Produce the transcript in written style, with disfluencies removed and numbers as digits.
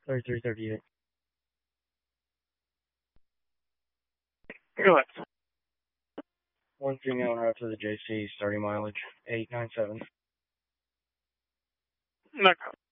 3338. Go ahead. 1 route to the JC, starting mileage 897. No problem.